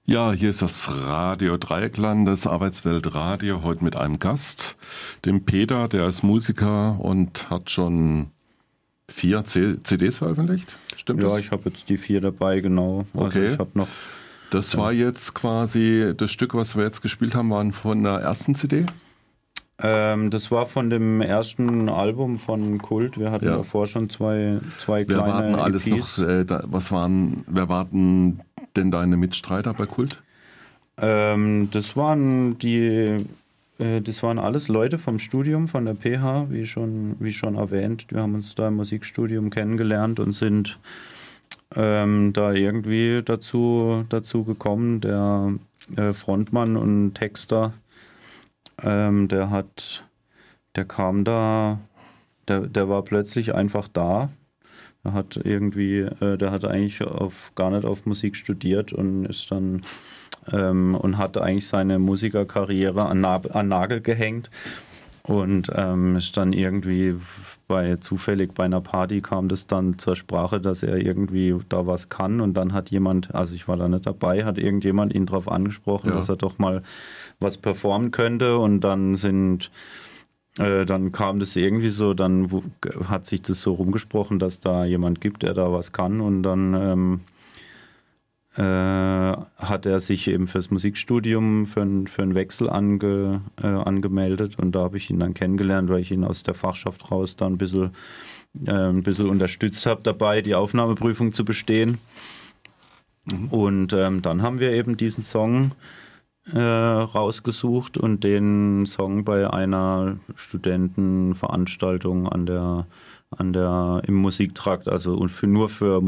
Ja, hier ist das Radio Dreieckland, das Arbeitsweltradio, heute mit einem Gast, dem Peter, der ist Musiker und hat schon 4 CDs veröffentlicht. Stimmt das? Ja, ich habe jetzt die 4 dabei, genau. Also okay. ich habe noch. Das war jetzt quasi, das Stück, was wir jetzt gespielt haben, waren von der ersten CD? Das war von dem ersten Album von Kult. Wir hatten davor schon zwei kleine Wer waren alles EPs. noch, wer waren denn deine Mitstreiter bei Kult? Das waren alles Leute vom Studium, von der PH, wie schon erwähnt. Wir haben uns da im Musikstudium kennengelernt und sind da irgendwie dazu gekommen. Der Frontmann und Texter, der war plötzlich einfach da. Der hat eigentlich gar nicht auf Musik studiert und ist dann und hatte eigentlich seine Musikerkarriere an Nagel gehängt und ist dann irgendwie zufällig bei einer Party kam das dann zur Sprache, dass er irgendwie da was kann, und dann hat jemand, also ich war da nicht dabei, hat irgendjemand ihn darauf angesprochen, dass er doch mal was performen könnte, und dann kam das irgendwie so, dann hat sich das so rumgesprochen, dass da jemand gibt, der da was kann, und dann hat er sich eben fürs Musikstudium für einen Wechsel angemeldet, und da habe ich ihn dann kennengelernt, weil ich ihn aus der Fachschaft raus dann ein bisschen unterstützt habe dabei, die Aufnahmeprüfung zu bestehen. Und dann haben wir eben diesen Song rausgesucht und den Song bei einer Studentenveranstaltung im Musiktrakt, also nur für